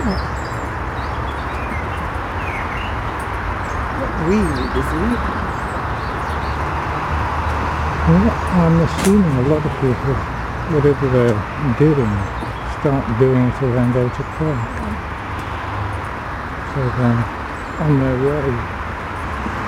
Not really busy. Well, I'm assuming a lot of people, whatever they're doing, start doing it around 8 o'clock. So they're on their way.